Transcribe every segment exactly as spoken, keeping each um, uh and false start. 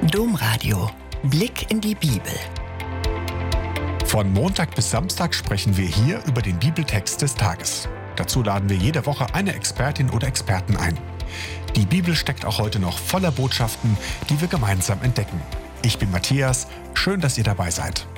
Domradio. Blick in die Bibel. Von Montag bis Samstag sprechen wir hier über den Bibeltext des Tages. Dazu laden wir jede Woche eine Expertin oder Experten ein. Die Bibel steckt auch heute noch voller Botschaften, die wir gemeinsam entdecken. Ich bin Matthias, schön, dass ihr dabei seid.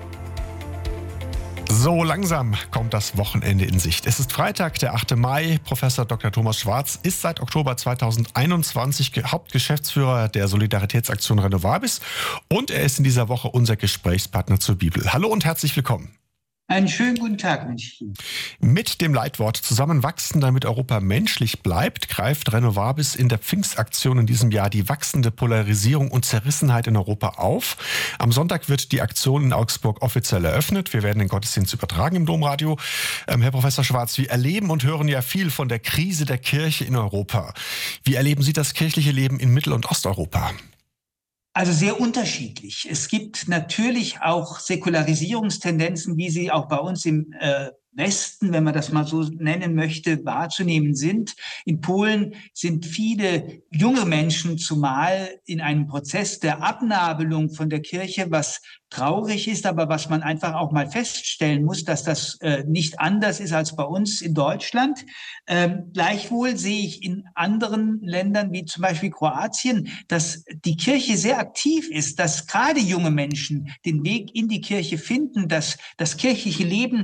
So langsam kommt das Wochenende in Sicht. Es ist Freitag, der achte Mai. Professor Doktor Thomas Schwarz ist seit Oktober zweitausendeinundzwanzig Hauptgeschäftsführer der Solidaritätsaktion Renovabis und er ist in dieser Woche unser Gesprächspartner zur Bibel. Hallo und herzlich willkommen. Einen schönen guten Tag, München. Mit dem Leitwort Zusammenwachsen, damit Europa menschlich bleibt, greift Renovabis in der Pfingstaktion in diesem Jahr die wachsende Polarisierung und Zerrissenheit in Europa auf. Am Sonntag wird die Aktion in Augsburg offiziell eröffnet. Wir werden den Gottesdienst übertragen im Domradio. Ähm, Herr Professor Schwarz, wir erleben und hören ja viel von der Krise der Kirche in Europa. Wie erleben Sie das kirchliche Leben in Mittel- und Osteuropa? Also sehr unterschiedlich. Es gibt natürlich auch Säkularisierungstendenzen, wie sie auch bei uns im äh, Westen, wenn man das mal so nennen möchte, wahrzunehmen sind. In Polen sind viele junge Menschen zumal in einem Prozess der Abnabelung von der Kirche, was traurig ist, aber was man einfach auch mal feststellen muss, dass das äh, nicht anders ist als bei uns in Deutschland. Ähm, gleichwohl sehe ich in anderen Ländern, wie zum Beispiel Kroatien, dass die Kirche sehr aktiv ist, dass gerade junge Menschen den Weg in die Kirche finden, dass das kirchliche Leben